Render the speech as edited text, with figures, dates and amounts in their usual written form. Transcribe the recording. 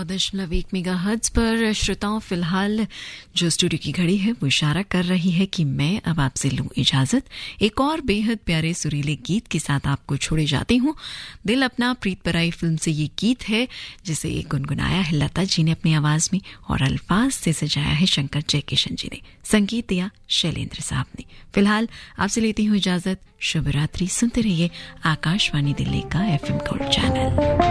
100.1 megahertz पर श्रोताओं, फिलहाल जो स्टूडियो की घड़ी है वो इशारा कर रही है कि मैं अब आपसे लूं इजाजत। एक और बेहद प्यारे सुरीले गीत के साथ आपको छोड़े जाती हूं। दिल अपना प्रीत पराई फिल्म से ये गीत है जिसे गुनगुनाया है लता जी ने अपनी आवाज में और अल्फाज से सजाया है शंकर जयकिशन जी ने, संगीत दिया शैलेंद्र साहब ने। फिलहाल आपसे लेती हूँ इजाजत। शुभ रात्रि। सुनते रहिए आकाशवाणी दिल्ली का FM गोल्ड चैनल।